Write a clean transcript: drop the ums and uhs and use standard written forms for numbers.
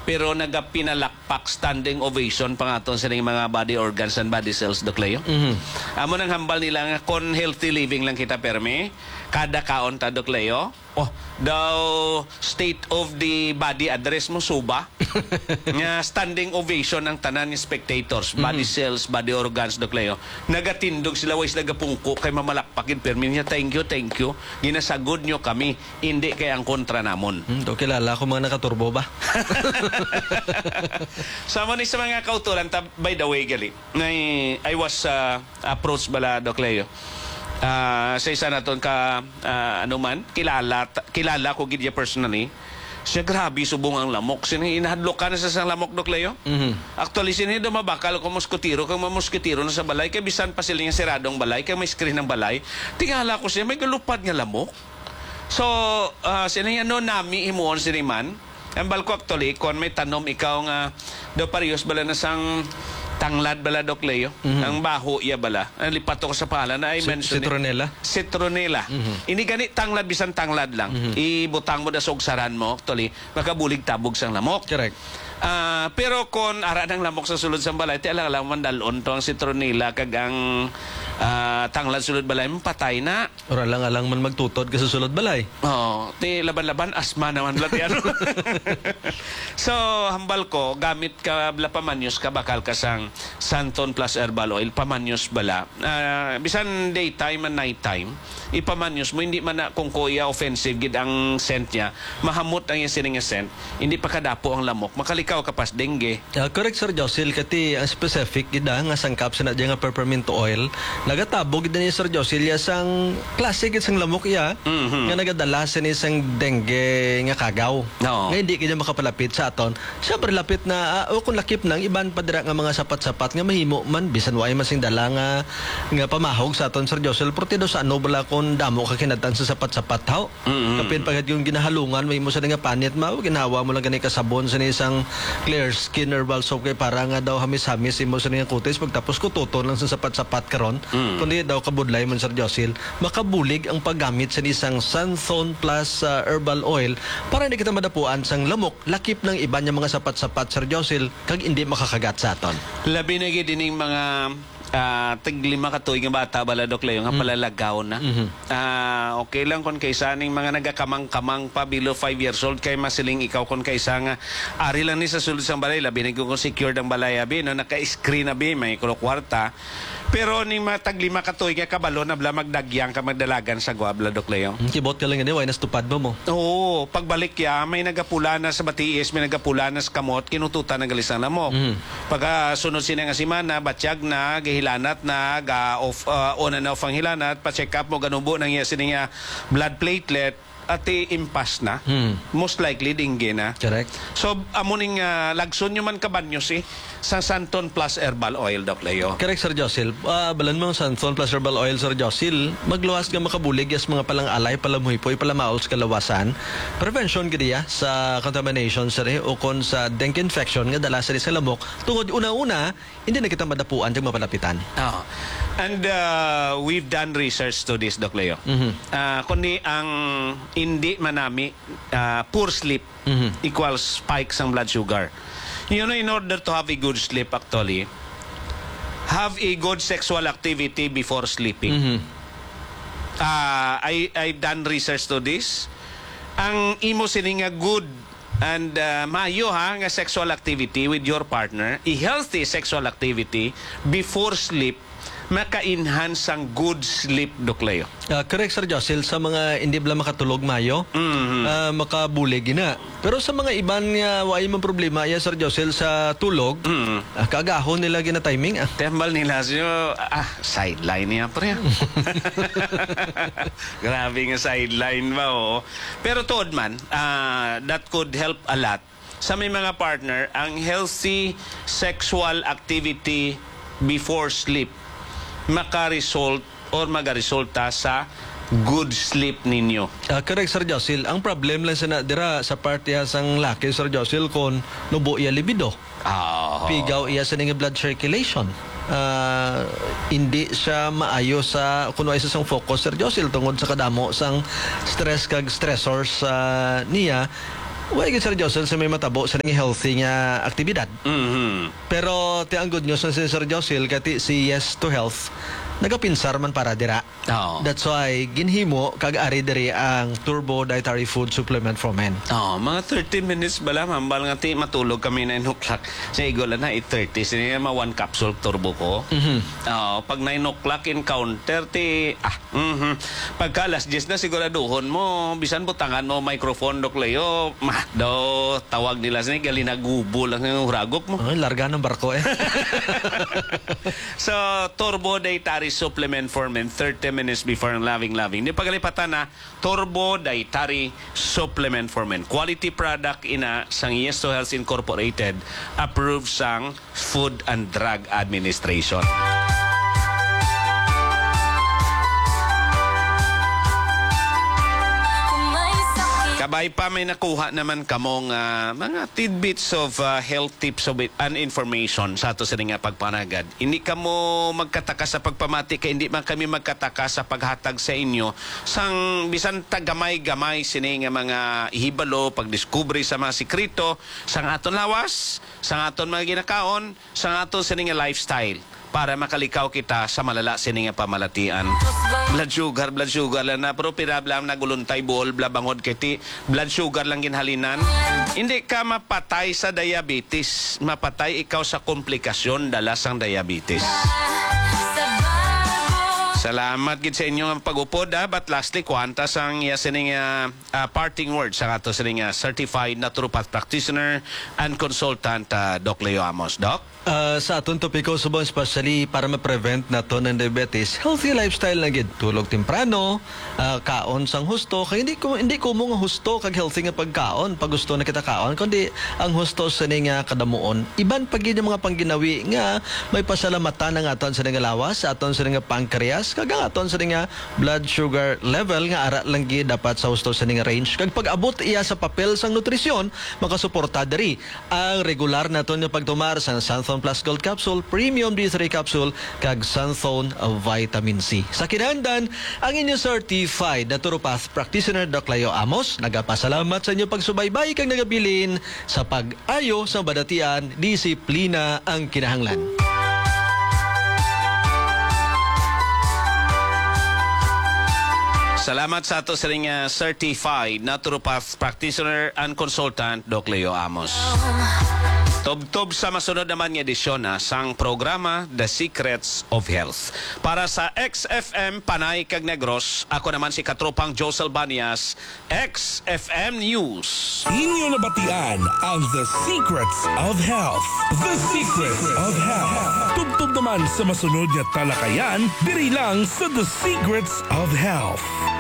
pero nagapinalakpak standing ovation pangaton sa mga body organs and body cells, Dok Leo. Amo nang hambal nila nga kon healthy living lang kita permi, kada kaon ta, Dok Leo. Oh, daw state of the body address mo suba. Nga standing ovation ang tanan ni spectators, body cells, body organs, Dok Leo. Nagatindog sila ways nagapungko kay mamalakpakin permi niya. Thank you. Ginasagod nyo kami, hindi kay ang kontra namon. Do kilala ko mga nakaturbo ba? Sama ni sa mga kautulan, by the way, gali, I was approached bala, Dok Leo. Sa isa na ton ka kilala ko gidya personally. Siya grabe subong ang lamok. Inahadlok ka na sa isang lamok, Dok Leo. Actually, sinido mabakal kung muskutiro. Kung mamuskutiro na sa balay, kaya bisan pa sila yung siradong balay, kaya may screen ng balay. Tingala ko siya, may galupad nga lamok. So, sinayano nami imuon siniman. Ang balko actually, kung may tanom ikaw nga, daw parehas bala na sang tanglad bala, Dok Leo. Ang baho iya bala. Ang lipat ko sa pangalan na I mentioned. Citronella. Ini gani tanglad bisan tanglad lang. Ibutang mo da sugsaran mo actually makabulig tabog sang lamok. Correct. Pero kung ara ng lamok sa sulod sa balay, ti alang mandalon to ang citronella kag ang tanglad sulod balay patay na. Ora lang alang man magtutod ka sa sulod balay. Oh, ti laban-laban asma naman blat yan. So hambal ko gamit ka bla pamanyos ka bakal ka sang Santon plus herbal oil pamanyos bala. Bisan daytime and nighttime ipamanyos mo hindi man na kung kuya offensive gid ang scent niya mahamot ang yung sining scent hindi pa kadapo ang lamok makalikaw kapas dengue. Correct, Sir Josil, kati ang specific gida nga sangkap sa nadya nga peppermint oil nagatabog gida ni Sir Josil sang classic isang lamok iya nga nagadala sa isang dengue nga kagaw. Nga hindi kanya makapalapit sa aton siyempre lapit na kung lakip nang iban pa dira nga mga sapat-sapat nga mahimo man bisan waay masing dala nga pamahog sa aton, Sir Josil, porti do sa ano bala kung damo ka kinatan sa sapat-sapat tao. Kapin pagkat yung ginahalungan may mo sa nga panit ginawa mo lang ganay kasabon sa isang clear skin herbal soap kay para nga daw hamis-hamis imo sa nga kutis pagtapos ko tuton lang sa sapat-sapat karon kundi daw kabudlay man, Sir Josil, makabulig ang paggamit sa isang Santon plus herbal oil para hindi kita madapuan sang lamok lakip ng iba niya mga sapat-sapat, Sir Josil, kag hindi makakagat sa aton. Labi na gidining mga taglima ka tuig nga bata bala, Dok Leo, nga palalagaw na. Okay lang kung kaysa ning mga nagakamang-kamang pa below 5 years old kay masiling ikaw kung kaysa nga ari lang ni sa sulod sang balay labi na kung secured ang balay abi no naka-screen abi may kwarta. Pero ning mga taglima ka tuig nga kabalo na bla magdagyang ka magdalagan sa guabla, Dok Leo. Kibot ka lang ni way nastupad mo. Oo, pagbalik ya may nagapula na sa batiis, may nagapula na sa kamot, kinututan ng galisang lamok. Pagka sunod sina nga simana, batyag na, hilanat na, on and off ang hilanat, pa-check up mo, ganubo nang sininga blood platelet, at impas na. Most likely, dengue na. Correct. So, amuning lagson nyo man kabanyos sa Santon plus herbal oil, Dok Leo. Correct, Sir Josil. Balan mo Santon plus herbal oil, Sir Josil, magluwas nga makabulig yes mga palang alay, palamuhipoy, palamaos kalawasan. Prevention gadiya sa contamination, sir, o kon sa dengue infection nga dala sa lamok. Tungod una-una, hindi na kita madapuan diyang mapalapitan. And we've done research to this, Dok Leo. Kundi ang hindi manami poor sleep equals spikes ang blood sugar. You know, in order to have a good sleep actually, have a good sexual activity before sleeping. I've done research to this. Ang imo sininga good and maayo nga sexual activity with your partner, a healthy sexual activity before sleep maka-enhance ang good sleep, Dok Leo. Correct, Sir Josil, sa mga hindi bala makatulog mayo, makabulig na. Pero sa mga iban nga way man problema ya, Sir Josil, sa tulog, kagahon nila gina timing. Tembal nila siyo, sideline niya pre. Grabe nga sideline ba, oh. Pero tood man, that could help a lot. Sa may mga partner, ang healthy sexual activity before sleep maka-result or magaresulta sa good sleep ninyo. Correct, Sir Josil. Ang problem lang sa dira sa parte sang laki, Sir Josil, kon nubo iya libido. Pigaw iya sa nga blood circulation. Hindi siya maayo sa kuno isa sang focus, Sir Josil, tungod sa kadamo sang stress kag stressors niya. Why gid Sir Josel sa may matabo sa nang healthy nga aktibidad. Pero ti ang good news sa Sir Josel kati si Yes to Health nagapinsar man para dira. Oo. That's why ginhimo kag ari diri ang Turbo Dietary Food Supplement for Men. Oh, mga 30 minutes bala mambal nga ti matulog kami na 9 o'clock. Sa igola na 8:30 sini ma 1 capsule turbo ko. Pag 9 o'clock encounter ti pagka alas 10 na siguraduhon mo bisan butangan mo microphone dok layo do tawag nila sini gali nagubo lang yung huragok mo. Ay, larga ng barko eh. So, Turbo Dietary Supplement for Men 30 minutes before ang loving. Di pagalipatan na Turbo Dietary Supplement for Men. Quality product ina sang Yes to Health Incorporated approved sang Food and Drug Administration. Kabay pa may nakuha naman kamong mga tidbits of health tips of and information sa ato sa nga pagpanagad. Hindi kamo magkataka sa pagpamati kay hindi man kami magkataka sa paghatag sa inyo sang bisan tagamay-gamay sini nga mga ihibalo, pagdiskubre sa mga sikrito sang aton lawas, sang aton mga ginakaon, sang aton sini nga lifestyle para makalikaw kita sa malala sini nga pamalatian. Blood sugar lang na pero pirablam naguluntay buol blabangod kiti blood sugar lang ginhalinan. Hindi ka mapatay sa diabetes, mapatay ikaw sa komplikasyon dala sang diabetes. Salamat gid sa inyong pag-upod but lastly kwanta sang sining parting words sa ato sining certified naturopath practitioner and consultant Doc Leo Amos. Doc? Sa atong topiko subong especially para ma-prevent nato ng diabetes, healthy lifestyle na gid. Tulog temprano, kaon sang husto. Kaya hindi ko mo nga husto kag healthy nga pagkaon, pag gusto na kita kaon, kundi ang husto sa nga kadamuon. Iban pag yun yung mga pangginawi nga may pasalamatan ng aton sa nga lawas, sa aton sa nga pancreas, kag ang aton sa nga blood sugar level nga ara lang gid dapat sa husto sa nga range. Kag pag-abot iya sa papel sang nutrisyon, makasuporta diri ang regular naton nga pagtumar sa Santhone Plus Gold Capsule, Premium D3 Capsule, kag Santhone Vitamin C. Sa kinahanglan, ang inyong certified naturopath practitioner Doc Leo Amos, nagapasalamat sa inyong pagsubaybay kag nagabilin sa pag-ayo sa badatian, disiplina ang kinahanglan. Salamat sa ato sa certified naturopath practitioner and consultant Doc Leo Amos. Tob-tob sa masunod naman nga edisyon sang programa The Secrets of Health. Para sa XFM Panay kag Negros, ako naman si katropang Josel Banias, XFM News. Inyo nabatian ang The Secrets of Health. The Secrets of Health. Tubtob naman sa masunod nga talakayan, diri lang sa The Secrets of Health.